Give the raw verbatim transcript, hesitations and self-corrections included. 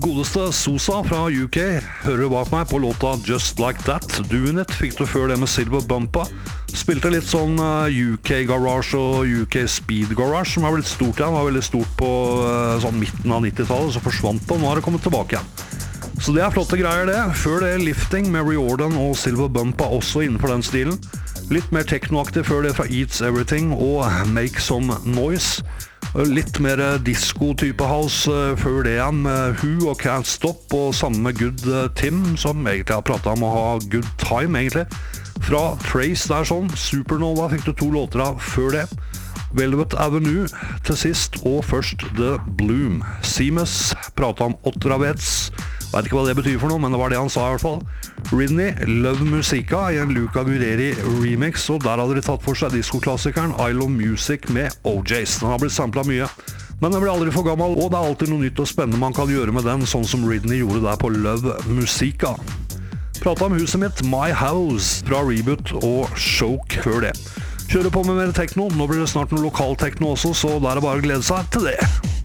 Godeste Sosa fra U K hører du bak meg på låta Just Like That. Doing It fikk du før det med Silver Bumpa. Spilte litt sånn U K Garage og U K Speed Garage, som har blitt stort igjen. Var veldig stort på sånn midten av nittitallet, så forsvant det, og nå har det kommet tilbake igjen. Så det er flotte greier det. Før det Lifting med Riordan og Silver Bumpa også innenfor den stilen. Litt mer teknoaktig før det fra Eats Everything og Make Some Noise. Litt mer disco-type house før det igjen med Who og Can't Stop, og samme med Good Tim, som egentlig har pratet om å ha good time, egentlig. Fra Trace der sånn, Supernova fikk du to låter av før det. Velvet Avenue til sist, og først The Bloom. Seamus pratet om Otravets. Vet ikke hva det betyr for noe, men det var det han sa i hvert fall. Ridney, Love Musica i en Luca Gureri remix, og der hadde de tatt for seg diskoklassikeren I Love Music med O Js. Den har blitt samplet mye, men den blir aldri for gammel, og det er alltid noe nytt og spennende man kan gjøre med den, sånn som Ridney gjorde der på Love Musica. Pratet om huset mitt, My House, fra Reboot og Choke før det. Kjører på med mer tekno, nå blir det snart noe lokal tekno også, så der er bare å glede seg til det.